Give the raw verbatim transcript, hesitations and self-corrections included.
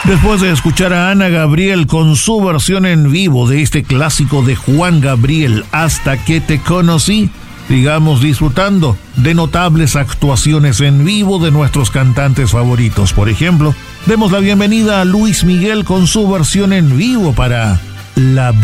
Después de escuchar a Ana Gabriel con su versión en vivo de este clásico de Juan Gabriel, Hasta que te conocí, sigamos disfrutando de notables actuaciones en vivo de nuestros cantantes favoritos. Por ejemplo, demos la bienvenida a Luis Miguel con su versión en vivo para La